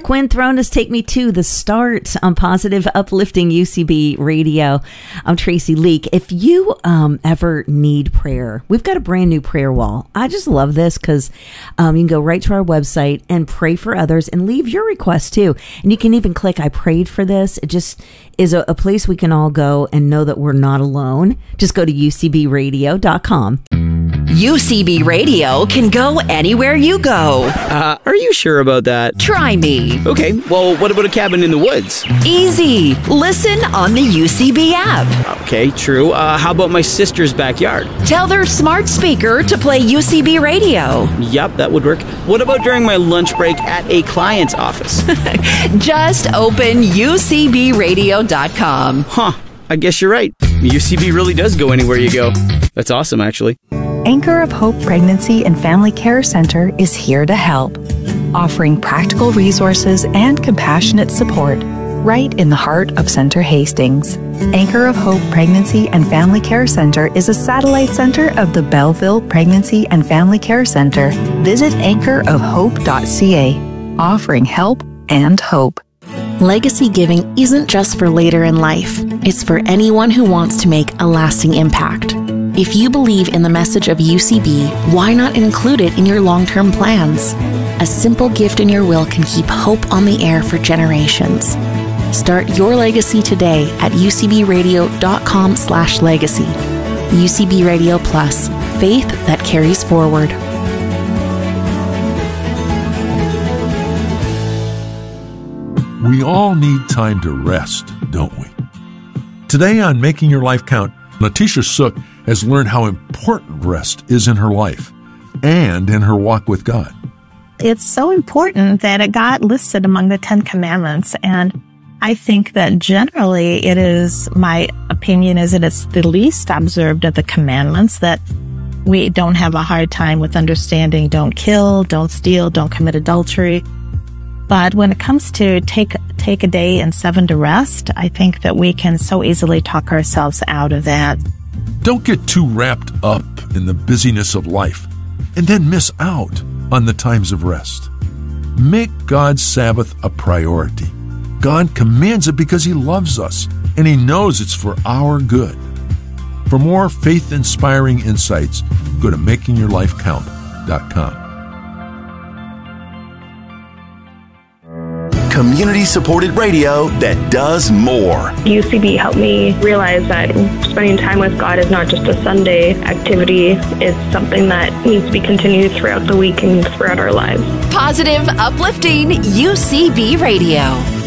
Quinn Thrones, Take Me to the Start on Positive Uplifting UCB Radio. I'm Tracy Leake. If you ever need prayer, we've got a brand new prayer wall. I just love this because you can go right to our website and pray for others and leave your request too. And you can even click I prayed for this. It just is a place we can all go and know that we're not alone. Just go to ucbradio.com. UCB Radio can go anywhere you go. Are you sure about that? Try me. Okay, well, what about a cabin in the woods? Easy. Listen on the UCB app. Okay, true. How about my sister's backyard? Tell their smart speaker to play UCB Radio. Yep, that would work. What about during my lunch break at a client's office? Just open UCBradio.com. Huh, I guess you're right. UCB really does go anywhere you go. That's awesome, actually. Anchor of Hope Pregnancy and Family Care Center is here to help, offering practical resources and compassionate support right in the heart of Center Hastings. Anchor of Hope Pregnancy and Family Care Center is a satellite center of the Belleville Pregnancy and Family Care Center. Visit anchorofhope.ca, offering help and hope. Legacy giving isn't just for later in life. It's for anyone who wants to make a lasting impact. If you believe in the message of UCB, why not include it in your long-term plans? A simple gift in your will can keep hope on the air for generations. Start your legacy today at ucbradio.com/legacy. UCB Radio Plus, faith that carries forward. We all need time to rest, don't we? Today on Making Your Life Count, Letitia Sook has learned how important rest is in her life and in her walk with God. It's so important that it got listed among the 10 Commandments, and I think that generally it is, my opinion is that it's the least observed of the commandments, that we don't have a hard time with understanding don't kill, don't steal, don't commit adultery. But when it comes to take a day and 7 to rest, I think that we can so easily talk ourselves out of that. Don't get too wrapped up in the busyness of life and then miss out on the times of rest. Make God's Sabbath a priority. God commands it because He loves us and He knows it's for our good. For more faith-inspiring insights, go to makingyourlifecount.com. Community-supported radio that does more. UCB helped me realize that spending time with God is not just a Sunday activity. It's something that needs to be continued throughout the week and throughout our lives. Positive, uplifting UCB Radio.